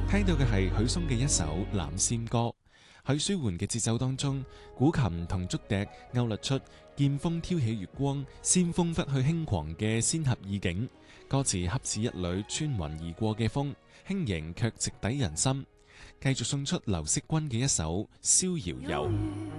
聽到嘅係許嵩嘅一首《藍仙歌》，喺舒緩嘅節奏當中，古琴同竹笛勾勒出劍鋒挑起月光，仙風拂去輕狂嘅仙俠意境。歌詞恰似一縷穿雲而過嘅風，輕盈卻直抵人心。繼續送出劉惜君嘅一首《逍遙遊》。